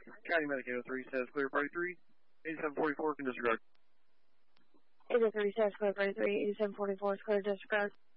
County Medic 803 says clear party 3. 8744 can disregard. 803 says clear party 3. 8744 is clear disregard.